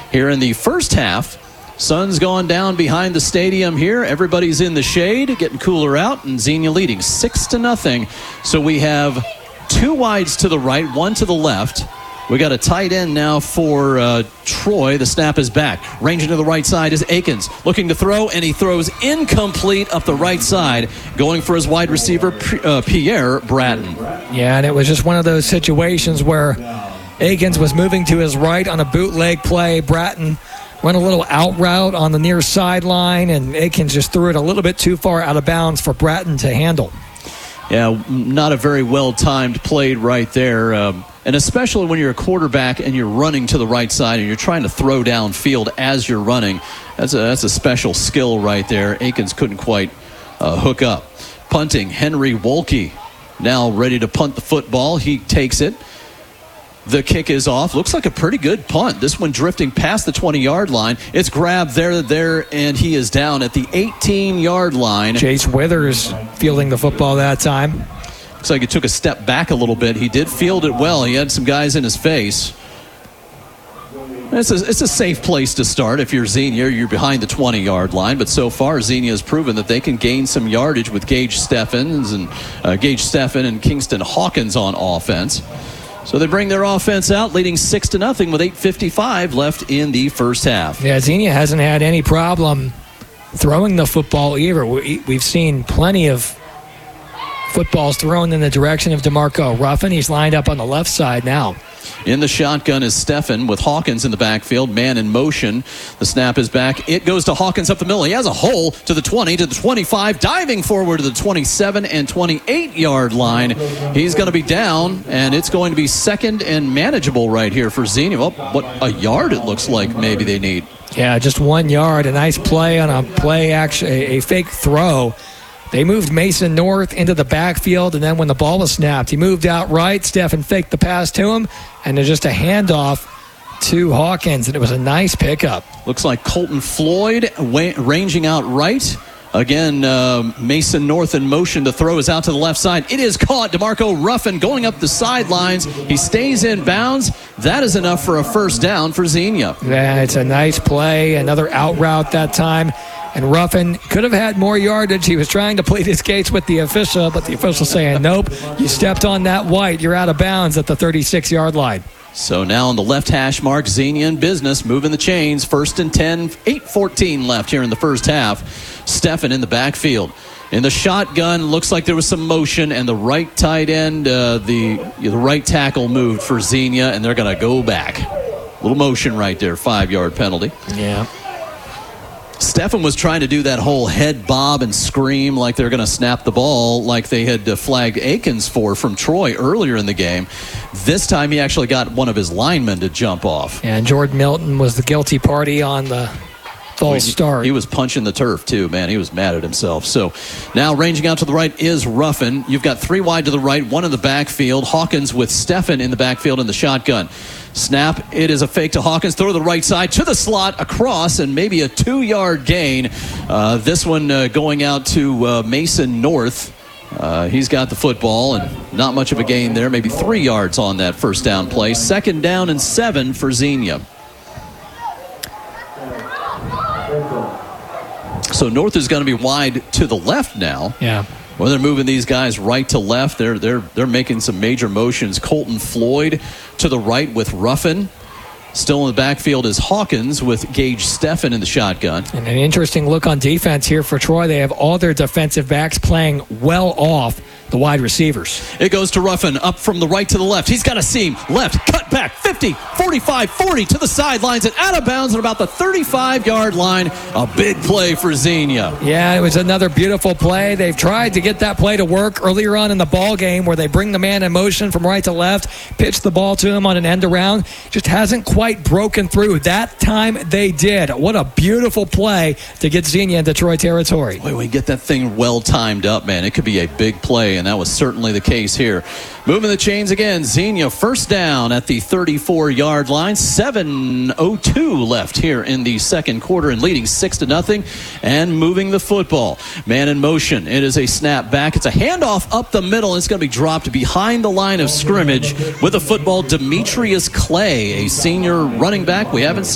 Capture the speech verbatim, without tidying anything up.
here in the first half. Sun's gone down behind the stadium here. Everybody's in the shade, getting cooler out, and Xenia leading six to nothing. So we have two wides to the right, one to the left. We got a tight end now for uh, Troy. The snap is back. Ranging to the right side is Akins. Looking to throw, and he throws incomplete up the right side, going for his wide receiver, uh, Pierre Bratton. Yeah, and it was just one of those situations where Akins was moving to his right on a bootleg play. Bratton went a little out route on the near sideline, and Akins just threw it a little bit too far out of bounds for Bratton to handle. Yeah, not a very well-timed play right there. Um, and especially when you're a quarterback and you're running to the right side and you're trying to throw downfield as you're running. That's a, that's a special skill right there. Akins couldn't quite uh, hook up. Punting, Henry Wolke now ready to punt the football. He takes it. The kick is off. Looks like a pretty good punt. This one drifting past the twenty-yard line. It's grabbed there, there, and he is down at the eighteen-yard line. Chase Withers fielding the football that time. Looks like he took a step back a little bit. He did field it well. He had some guys in his face. It's a, it's a safe place to start. If you're Xenia, you're behind the twenty-yard line. But so far, Xenia has proven that they can gain some yardage with Gage Steffens and uh, Gage Steffen and Kingston Hawkins on offense. So they bring their offense out, leading six to nothing with eight fifty-five left in the first half. Yeah, Xenia hasn't had any problem throwing the football either. We, we've seen plenty of footballs thrown in the direction of DeMarco Ruffin. He's lined up on the left side now. In the shotgun is Steffen with Hawkins in the backfield. Man in motion. The snap is back. It goes to Hawkins up the middle. He has a hole to the twenty, to the twenty-five, diving forward to the twenty-seven and twenty-eight-yard line. He's going to be down, and it's going to be second and manageable right here for Xenia. Well, what a yard it looks like maybe they need. Yeah, just one yard. A nice play on a play, action, a, a fake throw. They moved Mason North into the backfield, and then when the ball was snapped, he moved out right. Steffen faked the pass to him, and there's just a handoff to Hawkins, and it was a nice pickup. Looks like Colton Floyd wa- ranging out right. Again, uh, Mason North in motion to throw is out to the left side. It is caught. DeMarco Ruffin going up the sidelines. He stays in bounds. That is enough for a first down for Xenia. Yeah, it's a nice play. Another out route that time. And Ruffin could have had more yardage. He was trying to plead his case with the official, but the official saying, nope, you stepped on that white. You're out of bounds at the thirty-six-yard line. So now on the left hash mark, Xenia in business, moving the chains. First and ten, eight fourteen left here in the first half. Steffen in the backfield. In the shotgun, looks like there was some motion, and the right tight end, uh, the, the right tackle moved for Xenia, and they're going to go back. Little motion right there, five-yard penalty. Yeah. Steffen was trying to do that whole head bob and scream like they're going to snap the ball like they had uh, flagged Akins for from Troy earlier in the game. This time he actually got one of his linemen to jump off. And Jordan Milton was the guilty party on the false start. He was punching the turf too, man. He was mad at himself. So now ranging out to the right is Ruffin. You've got three wide to the right, one in the backfield. Hawkins with Steffen in the backfield in the shotgun. Snap, it is a fake to Hawkins. Throw to the right side, to the slot, across, and maybe a two-yard gain. Uh, this one uh, going out to uh, Mason North. Uh, he's got the football, and not much of a gain there. Maybe three yards on that first down play. Second down and seven for Xenia. So North is going to be wide to the left now. Yeah. Well, they're moving these guys right to left. They're they're they're making some major motions. Colton Floyd to the right with Ruffin. Still in the backfield is Hawkins with Gage Steffen in the shotgun. And an interesting look on defense here for Troy. They have all their defensive backs playing well off the wide receivers. It goes to Ruffin, up from the right to the left. He's got a seam. Left, cut back, fifty, forty-five, forty to the sidelines and out of bounds at about the thirty-five-yard line. A big play for Xenia. Yeah, it was another beautiful play. They've tried to get that play to work earlier on in the ball game where they bring the man in motion from right to left, pitch the ball to him on an end around. Just hasn't quite broken through. That time they did. What a beautiful play to get Xenia in Detroit territory. Boy, we get that thing well timed up, man. It could be a big play, and that was certainly the case here. Moving the chains again. Xenia first down at the thirty-four-yard line. seven oh two left here in the second quarter and leading six to nothing and moving the football. Man in motion. It is a snap back. It's a handoff up the middle. It's going to be dropped behind the line of scrimmage with the football. Demetrius Clay, a senior running back we haven't seen